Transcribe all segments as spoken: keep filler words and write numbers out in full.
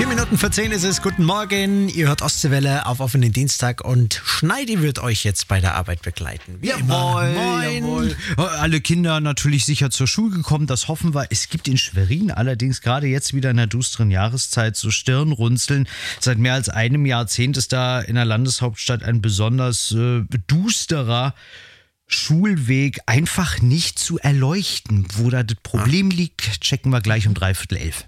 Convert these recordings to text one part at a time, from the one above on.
Vier Minuten vor zehn ist es. Guten Morgen. Ihr hört Ostseewelle auf offenen Dienstag und Schneidi wird euch jetzt bei der Arbeit begleiten. Wie Jawohl, Moin. jawohl. Alle Kinder natürlich sicher zur Schule gekommen, das hoffen wir. Es gibt in Schwerin allerdings gerade jetzt wieder in der düsteren Jahreszeit so Stirnrunzeln. Seit mehr als einem Jahrzehnt ist da in der Landeshauptstadt ein besonders äh, dusterer Schulweg einfach nicht zu erleuchten. Wo da das Problem liegt, checken wir gleich um dreiviertel elf.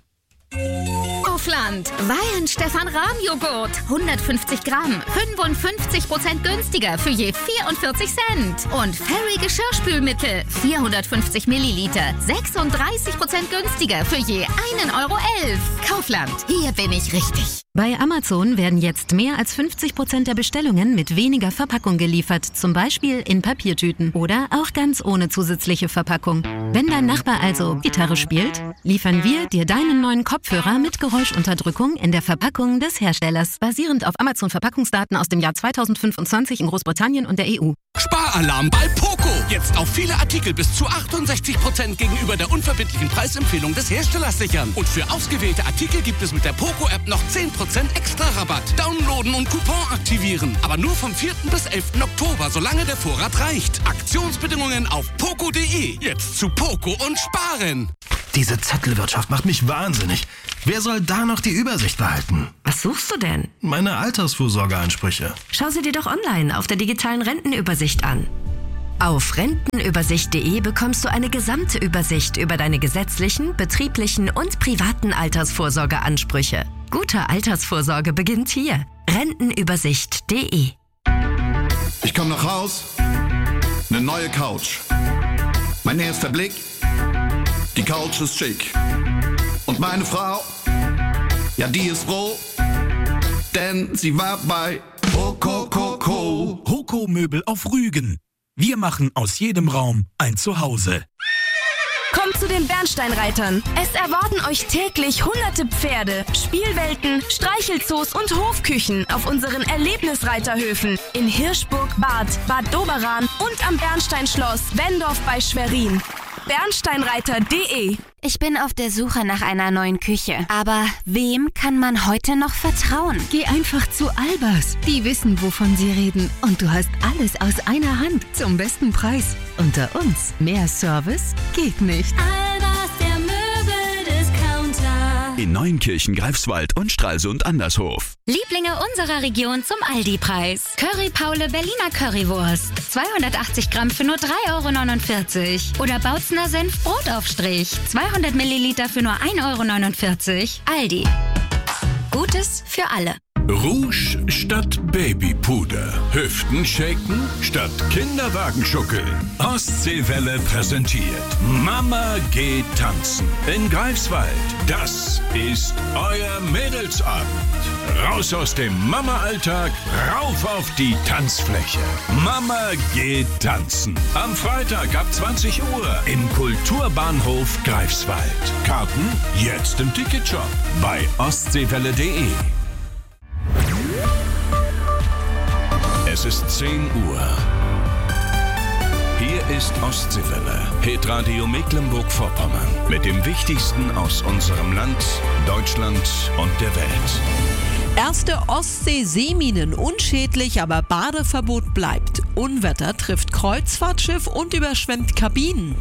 Kaufland. Weihenstephan-Rahm-Joghurt. hundertfünfzig Gramm. fünfundfünfzig Prozent günstiger für je vierundvierzig Cent. Und Fairy Geschirrspülmittel. vierhundertfünfzig Milliliter. sechsunddreißig Prozent günstiger für je einen Euro elf. Kaufland. Hier bin ich richtig. Bei Amazon werden jetzt mehr als fünfzig Prozent der Bestellungen mit weniger Verpackung geliefert. Zum Beispiel in Papiertüten oder auch ganz ohne zusätzliche Verpackung. Wenn dein Nachbar also Gitarre spielt, liefern wir dir deinen neuen Kopfhörer mit Geräuschunterdrückung in der Verpackung des Herstellers. Basierend auf Amazon-Verpackungsdaten aus dem Jahr zweitausendfünfundzwanzig in Großbritannien und der E U. Sparalarm bei Poco. Jetzt auf viele Artikel bis zu achtundsechzig Prozent gegenüber der unverbindlichen Preisempfehlung des Herstellers sichern. Und für ausgewählte Artikel gibt es mit der Poco-App noch zehn Prozent extra Rabatt. Downloaden und Coupon aktivieren. Aber nur vom vierten bis elften Oktober, solange der Vorrat reicht. Aktionsbedingungen auf poco punkt de. Jetzt zu Poco und sparen. Diese Zettelwirtschaft macht mich wahnsinnig. Wer soll da noch die Übersicht behalten? Was suchst du denn? Meine Altersvorsorgeansprüche. Schau sie dir doch online auf der digitalen Rentenübersicht an. Auf rentenübersicht punkt de bekommst du eine gesamte Übersicht über deine gesetzlichen, betrieblichen und privaten Altersvorsorgeansprüche. Gute Altersvorsorge beginnt hier. rentenübersicht punkt de. Ich komm nach Haus, eine neue Couch. Mein erster Blick, die Couch ist schick. Und meine Frau, ja die ist froh, denn sie war bei Hoko Hoko Möbel auf Rügen. Wir machen aus jedem Raum ein Zuhause. Kommt zu den Bernsteinreitern. Es erwarten euch täglich hunderte Pferde, Spielwelten, Streichelzoos und Hofküchen auf unseren Erlebnisreiterhöfen in Hirschburg, Bad, Bad Doberan und am Bernsteinschloss Wendorf bei Schwerin. Bernsteinreiter punkt de. Ich bin auf der Suche nach einer neuen Küche. Aber wem kann man heute noch vertrauen? Geh einfach zu Albers. Die wissen, wovon sie reden. Und du hast alles aus einer Hand zum besten Preis. Unter uns. Mehr Service geht nicht. Albers, der Möbeldiscounter. In Neunkirchen, Greifswald und Stralsund Andershof. Lieblinge unserer Region zum Aldi-Preis. Curry Paule Berliner Currywurst. zweihundertachtzig Gramm für nur drei Euro neunundvierzig. Oder Bautzner Senf Brotaufstrich. zweihundert Milliliter für nur ein Euro neunundvierzig. Aldi. Gutes für alle. Rouge statt Babypuder. Hüften shaken statt Kinderwagen schuckeln. Ostseewelle präsentiert Mama geht tanzen. In Greifswald. Das ist euer Mädelsabend. Raus aus dem Mama-Alltag, rauf auf die Tanzfläche. Mama geht tanzen. Am Freitag ab zwanzig Uhr im Kulturbahnhof Greifswald. Karten jetzt im Ticketshop bei ostseewelle punkt de. Es ist zehn Uhr. Hier ist Ostseewelle, Hitradio Mecklenburg-Vorpommern. Mit dem Wichtigsten aus unserem Land, Deutschland und der Welt. Erste Ostsee-Seeminen unschädlich, aber Badeverbot bleibt. Unwetter trifft Kreuzfahrtschiff und überschwemmt Kabinen.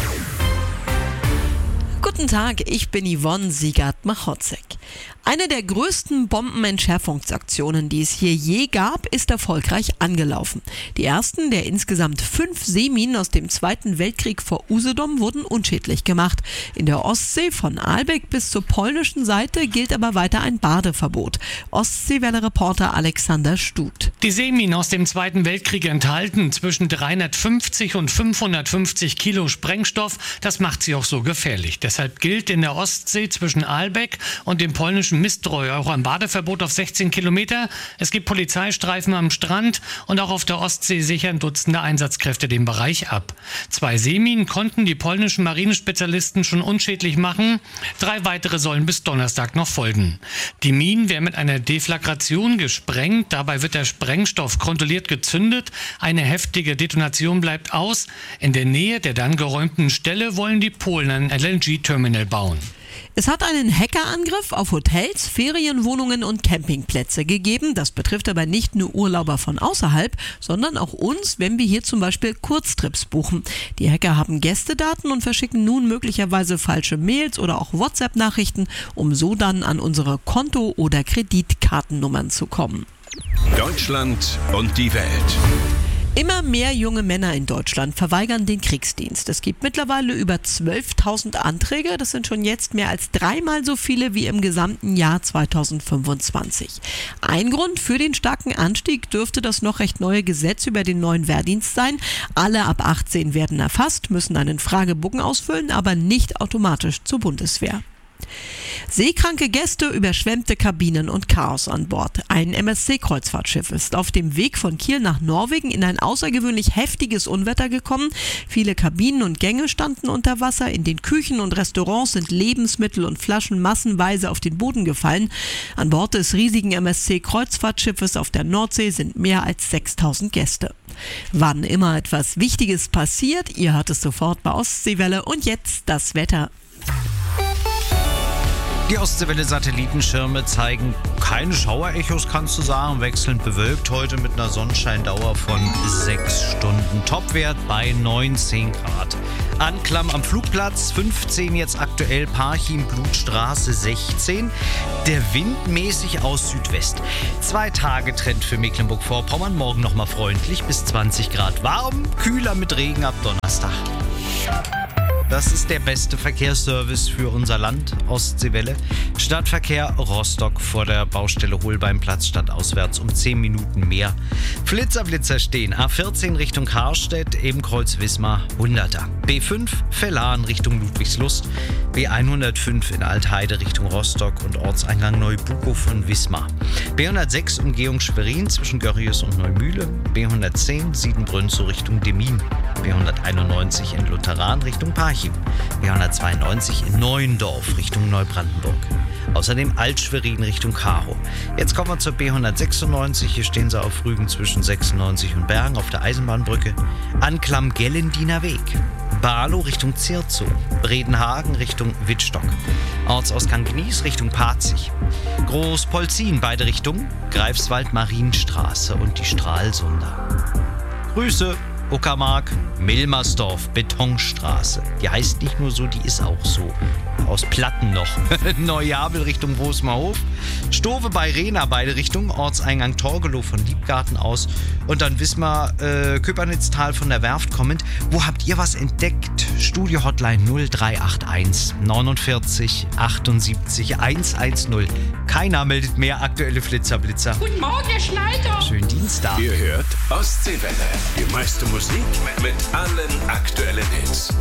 Guten Tag, ich bin Yvonne Siegert-Machotzek. Eine der größten Bombenentschärfungsaktionen, die es hier je gab, ist erfolgreich angelaufen. Die ersten der insgesamt fünf Seeminen aus dem Zweiten Weltkrieg vor Usedom wurden unschädlich gemacht. In der Ostsee von Aalbeck bis zur polnischen Seite gilt aber weiter ein Badeverbot. Ostseewelle-Reporter Alexander Stut. Die Seeminen aus dem Zweiten Weltkrieg enthalten zwischen dreihundertfünfzig und fünfhundertfünfzig Kilo Sprengstoff. Das macht sie auch so gefährlich. Deshalb gilt in der Ostsee zwischen Aalbeck und dem polnischen Mistreu auch ein Badeverbot auf sechzehn Kilometer. Es gibt Polizeistreifen am Strand und auch auf der Ostsee sichern Dutzende Einsatzkräfte den Bereich ab. Zwei Seeminen konnten die polnischen Marinespezialisten schon unschädlich machen. Drei weitere sollen bis Donnerstag noch folgen. Die Minen werden mit einer Deflagration gesprengt. Dabei wird der Sprengstoff kontrolliert gezündet. Eine heftige Detonation bleibt aus. In der Nähe der dann geräumten Stelle wollen die Polen ein L N G-Terminal bauen. Es hat einen Hackerangriff auf Hotels, Ferienwohnungen und Campingplätze gegeben. Das betrifft aber nicht nur Urlauber von außerhalb, sondern auch uns, wenn wir hier zum Beispiel Kurztrips buchen. Die Hacker haben Gästedaten und verschicken nun möglicherweise falsche Mails oder auch WhatsApp-Nachrichten, um so dann an unsere Konto- oder Kreditkartennummern zu kommen. Deutschland und die Welt. Immer mehr junge Männer in Deutschland verweigern den Kriegsdienst. Es gibt mittlerweile über zwölftausend Anträge. Das sind schon jetzt mehr als dreimal so viele wie im gesamten Jahr zweitausendfünfundzwanzig. Ein Grund für den starken Anstieg dürfte das noch recht neue Gesetz über den neuen Wehrdienst sein. Alle ab achtzehn werden erfasst, müssen einen Fragebogen ausfüllen, aber nicht automatisch zur Bundeswehr. Seekranke Gäste, überschwemmte Kabinen und Chaos an Bord. Ein M S C-Kreuzfahrtschiff ist auf dem Weg von Kiel nach Norwegen in ein außergewöhnlich heftiges Unwetter gekommen. Viele Kabinen und Gänge standen unter Wasser. In den Küchen und Restaurants sind Lebensmittel und Flaschen massenweise auf den Boden gefallen. An Bord des riesigen M S C-Kreuzfahrtschiffes auf der Nordsee sind mehr als sechstausend Gäste. Wann immer etwas Wichtiges passiert, ihr hört es sofort bei Ostseewelle. Und jetzt das Wetter. Die Ostseewelle-Satellitenschirme zeigen keine Schauerechos, kannst du sagen. Wechselnd bewölkt heute mit einer Sonnenscheindauer von sechs Stunden. Topwert bei neunzehn Grad. Anklam am Flugplatz, fünfzehn jetzt aktuell. Parchim, Blutstraße sechzehn. Der Wind mäßig aus Südwest. Zwei Tage Trend für Mecklenburg-Vorpommern. Morgen nochmal freundlich bis zwanzig Grad. Warm, kühler mit Regen ab Donnerstag. Das ist der beste Verkehrsservice für unser Land, Ostseewelle. Stadtverkehr Rostock vor der Baustelle Holbeimplatz stadtauswärts um zehn Minuten mehr. Flitzer, Blitzer stehen. A vierzehn Richtung Karstedt, eben Kreuz Wismar, hunderter. B fünf Vellan Richtung Ludwigslust. B hundertfünf in Altheide Richtung Rostock und Ortseingang Neubukow von Wismar. B hundertsechs Umgehung Schwerin zwischen Görries und Neumühle. B hundertzehn Siedenbrünzow Richtung Demmin. B hunderteinundneunzig in Lutheran Richtung Parchim. B hundertzweiundneunzig in Neuendorf Richtung Neubrandenburg. Außerdem Alt-Schwerin Richtung Karow. Jetzt kommen wir zur B hundertsechsundneunzig. Hier stehen sie auf Rügen zwischen sechsundneunzig und Bergen auf der Eisenbahnbrücke. Anklam Gellendiner Weg. Barlow Richtung Zirzow. Bredenhagen Richtung Wittstock. Ortsausgang Gnies Richtung Parzig. Großpolzin beide Richtungen. Greifswald Marienstraße und die Stralsunder. Grüße. Uckermark, Milmersdorf, Betonstraße. Die heißt nicht nur so, die ist auch so. Aus Platten noch. Neujabel Richtung Wosmerhof. Stove bei Rehna beide Richtungen. Ortseingang Torgelow von Liebgarten aus. Und dann Wismar, äh, Köpernitztal von der Werft kommend. Wo habt ihr was entdeckt? Studio Hotline null drei acht eins neunundvierzig achtundsiebzig hundertzehn. Keiner meldet mehr aktuelle Flitzer, Blitzer. Guten Morgen, Herr Schneider. Schönen Dienstag. Ihr hört Ostseewelle. Die meiste Musik mit allen aktuellen Hits.